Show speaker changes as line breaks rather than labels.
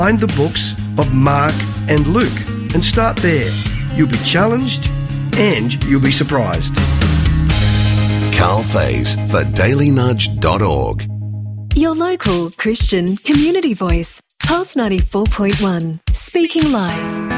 Find the books of Mark and Luke and start there. You'll be challenged and you'll be surprised.
Carl Faze for dailynudge.org.
Your local Christian community voice. Pulse 94.1. Speaking live.